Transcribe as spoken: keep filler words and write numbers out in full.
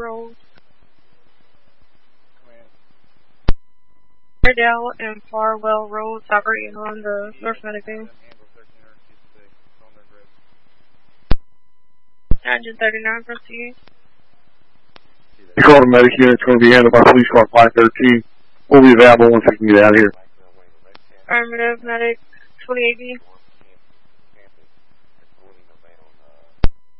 Road. Airedale and Farwell Roads operating on the North Medicaid. Engine thirty-nine, proceed. You call the medic unit, it's going to be handled by police car five thirteen. We'll be available once we can get out of here. Affirmative, medic twenty-eight B.